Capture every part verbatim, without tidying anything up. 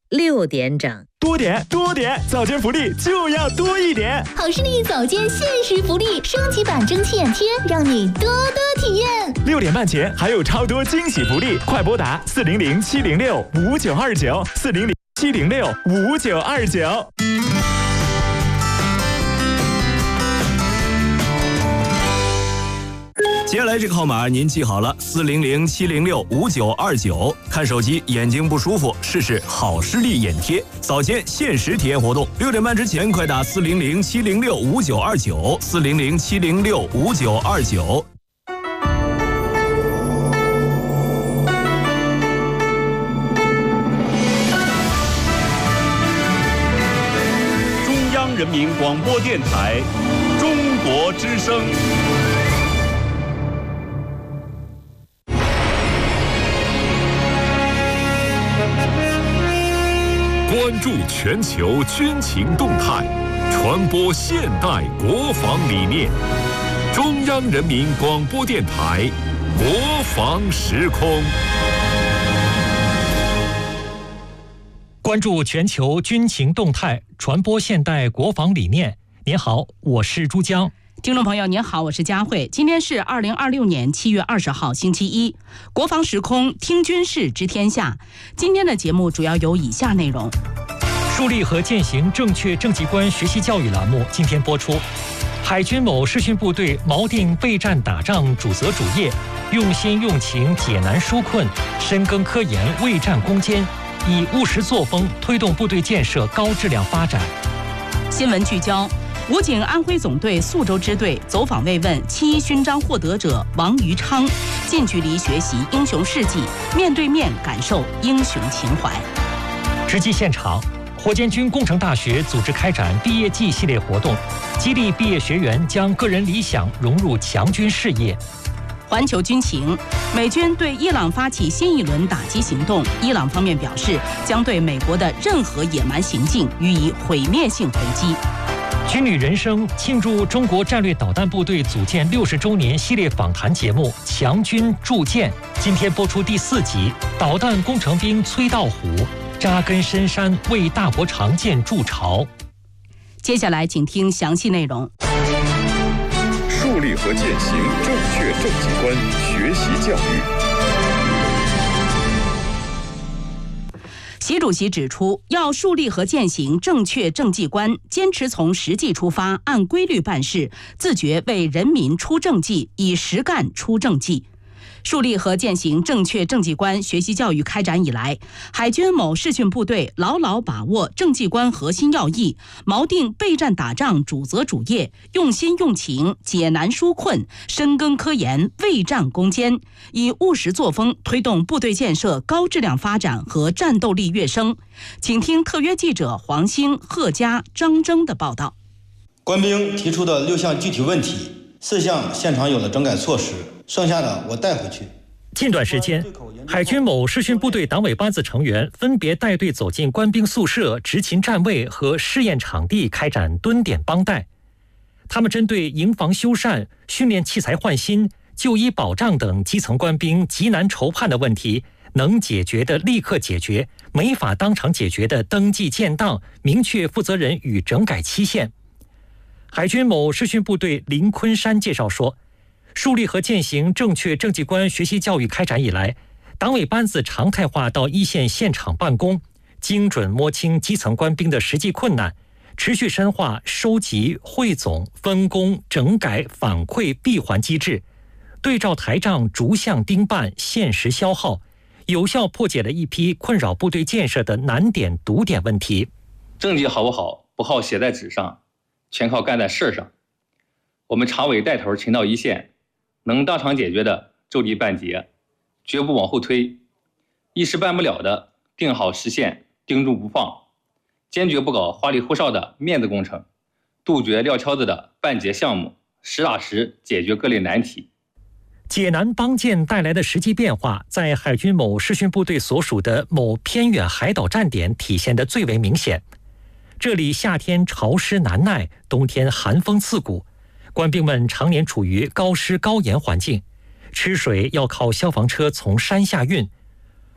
六点整， 多点多点，早间福利就要多一点。 好视力早间限时福利，升级版蒸汽眼贴，让你多多体验。 六点半前还有超多惊喜福利，快拨打四零零七零六五九二九四零零七零六五九二九。 接下来这个号码您记好了，四零零七零六五九二九。看手机眼睛不舒服，试试好视力眼贴，早间限时体验活动。六点半之前快打四零零七零六五九二九，四零零七零六五九二九。 中央人民广播电台，中国之声。 关注全球军情动态，传播现代国防理念。中央人民广播电台国防时空。 关注全球军情动态，传播现代国防理念。您好，我是朱江。 听众朋友您好，我是佳慧。今天是二零二六年七月二十号星期一，国防时空听军事知天下。今天的节目主要有以下内容： 树立和践行正确政绩观学习教育栏目今天播出。海军某视训部队锚定备战打仗主责主业，用心用情解难纾困，深耕科研为战攻坚，以务实作风推动部队建设高质量发展。 新闻聚焦：武警安徽总队宿州支队走访慰问七一勋章获得者王于昌，近距离学习英雄事迹，面对面感受英雄情怀。 实际现场，火箭军工程大学组织开展毕业季系列活动，激励毕业学员将个人理想融入强军事业。 环球军情：美军对伊朗发起新一轮打击行动，伊朗方面表示将对美国的任何野蛮行径予以毁灭性回击。 军旅人生庆祝中国战略导弹部队组建六十周年系列访谈节目《强军铸剑》今天播出第四集，导弹工程兵崔道虎扎根深山，为大国长剑筑巢。 接下来请听详细内容。 树立和践行正确政绩观学习教育。 习主席指出，要树立和践行正确政绩观，坚持从实际出发，按规律办事，自觉为人民出政绩，以实干出政绩。树立和践行正确政绩观学习教育开展以来，海军某视训部队牢牢把握政绩观核心要义，锚定备战打仗主责主业，用心用情解难纾困，深耕科研为战攻坚，以务实作风推动部队建设高质量发展和战斗力跃升。请听特约记者黄兴、贺佳、张征的报道。 官兵提出的六项具体问题，四项现场有了整改措施，剩下的我带回去。 近段时间，海军某视训部队党委班子成员分别带队走进官兵宿舍、执勤站位和试验场地，开展蹲点帮带。他们针对营房修缮、训练器材换新、就医保障等基层官兵急难愁盼的问题，能解决的立刻解决，没法当场解决的登记建档，明确负责人与整改期限。海军某视训部队林昆山介绍说，树立和践行正确政绩观学习教育开展以来，党委班子常态化到一线现场办公，精准摸清基层官兵的实际困难，持续深化收集、汇总、分工、整改、反馈闭环机制，对照台账逐项盯办，限时消耗，有效破解了一批困扰部队建设的难点堵点问题。 政绩好不好，不好写在纸上，全靠干在事上。我们常委带头勤到一线，能当场解决的就地办结，绝不往后推；一时办不了的，定好时限，盯住不放，坚决不搞花里胡哨的面子工程，杜绝撂挑子的办结项目，实打实解决各类难题。 解难帮建带来的实际变化，在海军某视训部队所属的某偏远海岛站点体现得最为明显。这里夏天潮湿难耐，冬天寒风刺骨，官兵们常年处于高湿高盐环境，吃水要靠消防车从山下运。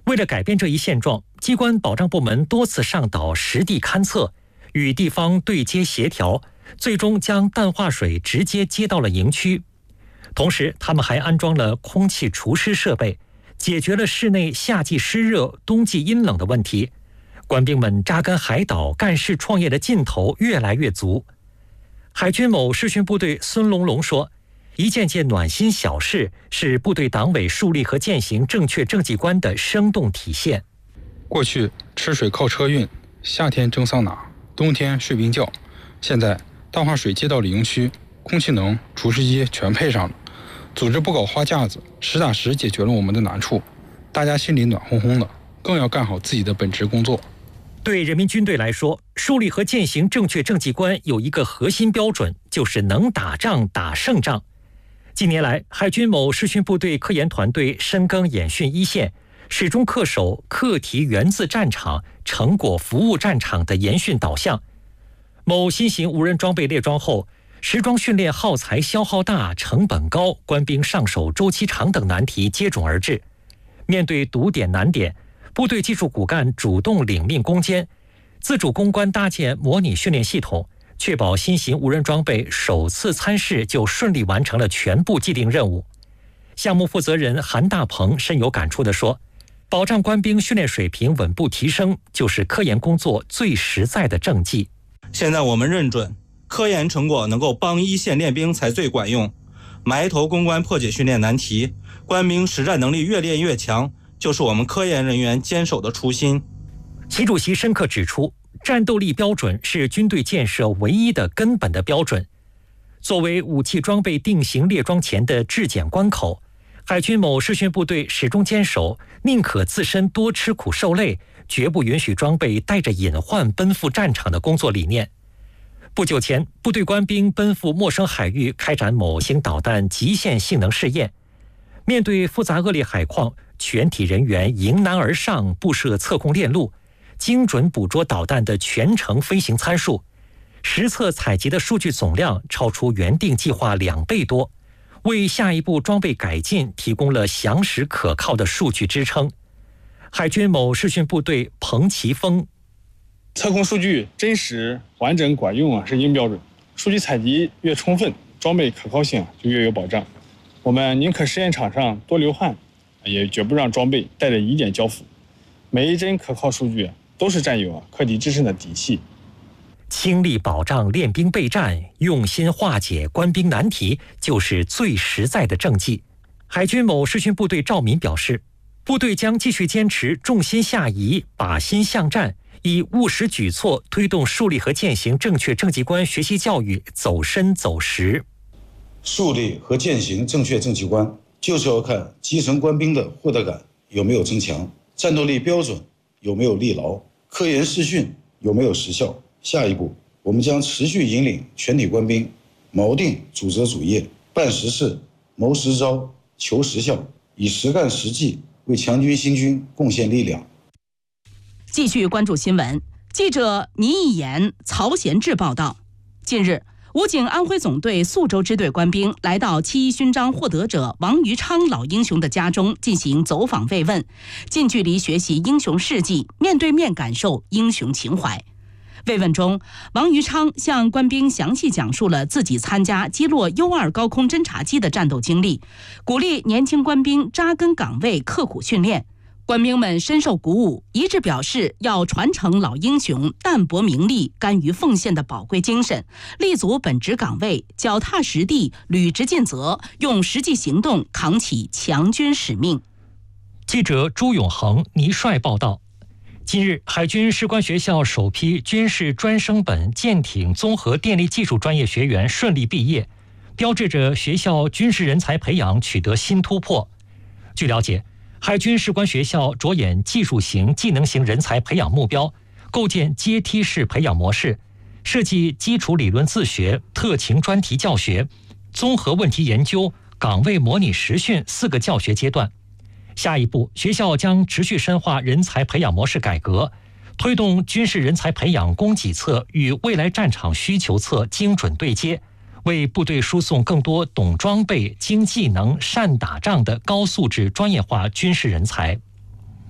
为了改变这一现状，机关保障部门多次上岛实地勘测，与地方对接协调，最终将淡化水直接接到了营区。同时，他们还安装了空气除湿设备，解决了室内夏季湿热、冬季阴冷的问题。官兵们扎根海岛、干事创业的劲头越来越足。海军某视训部队孙龙龙说，一件件暖心小事是部队党委树立和践行正确政绩观的生动体现。 过去吃水靠车运，夏天蒸桑拿，冬天睡冰觉，现在淡化水接到了营区，空气能、除湿机全配上了，组织不搞花架子，实打实解决了我们的难处，大家心里暖烘烘的，更要干好自己的本职工作。 对人民军队来说，树立和践行正确政绩观有一个核心标准，就是能打仗打胜仗。近年来，海军某视训部队科研团队深耕演训一线，始终恪守课题源自战场、成果服务战场的研训导向。某新型无人装备列装后，实装训练耗材消耗大、成本高、官兵上手周期长等难题接踵而至。面对堵点难点，部队技术骨干主动领命攻坚，自主攻关搭建模拟训练系统，确保新型无人装备首次参试就顺利完成了全部既定任务。项目负责人韩大鹏深有感触地说，保障官兵训练水平稳步提升，就是科研工作最实在的政绩。 现在我们认准，科研成果能够帮一线练兵才最管用，埋头攻关破解训练难题，官兵实战能力越练越强，就是我们科研人员坚守的初心。 习主席深刻指出，战斗力标准是军队建设唯一的根本的标准。作为武器装备定型列装前的质检关口，海军某视训部队始终坚守宁可自身多吃苦受累，绝不允许装备带着隐患奔赴战场的工作理念。不久前，部队官兵奔赴陌生海域开展某型导弹极限性能试验。面对复杂恶劣海况，全体人员迎难而上，布设测控链路，精准捕捉导弹的全程飞行参数，实测采集的数据总量超出原定计划两倍多，为下一步装备改进提供了详实可靠的数据支撑。海军某视训部队彭奇峰， 测控数据真实、完整、管用啊，是硬标准。数据采集越充分，装备可靠性就越有保障。我们宁可试验场上多流汗，也绝不让装备带着疑点交付。每一帧可靠数据都是战友啊克敌制胜的底气。 倾力保障练兵备战，用心化解官兵难题，就是最实在的政绩。海军某视训部队赵民表示，部队将继续坚持重心下移、靶心向战，以务实举措推动树立和践行正确政绩观学习教育走深走实。 树立和践行正确政绩观，就是要看基层官兵的获得感有没有增强，战斗力标准有没有立牢，科研视训有没有实效。下一步，我们将持续引领全体官兵锚定主责主业，办实事、谋实招、求实效，以实干实际为强军兴军贡献力量。 继续关注新闻，记者倪一言、曹贤志报道。近日，武警安徽总队宿州支队官兵来到七一勋章获得者王于昌老英雄的家中进行走访慰问，近距离学习英雄事迹，面对面感受英雄情怀。慰问中，王于昌向官兵详细讲述了自己参加击落 U 二高空侦察机的战斗经历，鼓励年轻官兵扎根岗位，刻苦训练。官兵们深受鼓舞，一致表示要传承老英雄淡泊名利、甘于奉献的宝贵精神，立足本职岗位，脚踏实地，履职尽责，用实际行动扛起强军使命。 记者朱永恒、倪帅报道。近日，海军士官学校首批军事专升本舰艇综合电力技术专业学员顺利毕业，标志着学校军事人才培养取得新突破。据了解，海军士官学校着眼技术型、技能型人才培养目标，构建阶梯式培养模式，设计基础理论自学、特勤专题教学、综合问题研究、岗位模拟实训四个教学阶段。下一步，学校将持续深化人才培养模式改革，推动军事人才培养供给侧与未来战场需求侧精准对接，为部队输送更多懂装备、精技能、善打仗的高素质专业化军事人才。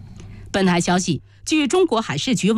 本台消息，据中国海事局网。